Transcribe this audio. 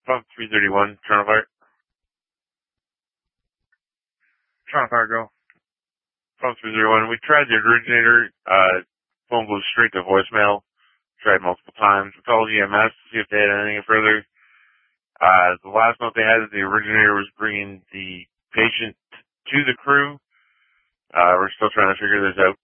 Pump 331, Toronto Fire. Toronto Fire, go. Pump 331. We tried the originator. Phone goes straight to voicemail. Tried multiple times. We called EMS to see if they had anything further. The last note they had is the originator was bringing the patient to the crew. We're still trying to figure this out.